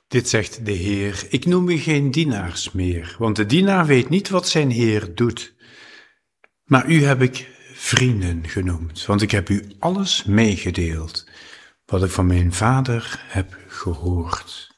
Dit zegt de Heer, ik noem u geen dienaars meer, want de dienaar weet niet wat zijn Heer doet. Maar u heb ik vrienden genoemd, want ik heb u alles meegedeeld, wat ik van mijn Vader heb gehoord.